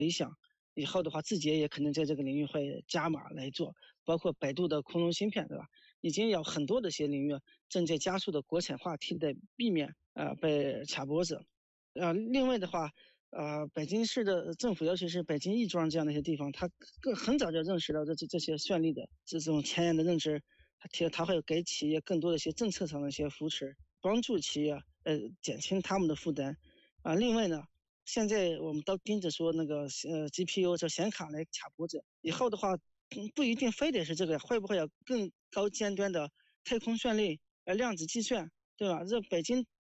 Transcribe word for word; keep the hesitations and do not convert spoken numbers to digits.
以后的话，字节也可能在这个领域会加码来做，包括百度的空中芯片，对吧？已经有很多的些领域正在加速的国产化替代，避免呃被卡脖子。呃，另外的话，呃，北京市的政府，尤其是北京亦庄这样的一些地方，它更很早就认识到这这这些算力的这种前沿的认知，它提它会给企业更多的一些政策上的一些扶持，帮助企业呃减轻他们的负担。啊、呃，另外呢。现在我们都盯着说那个呃 G P U 这显卡来卡脖子，以后的话，不一定非得是这个，会不会有更高尖端的太空算力、呃量子计算，对吧？这北京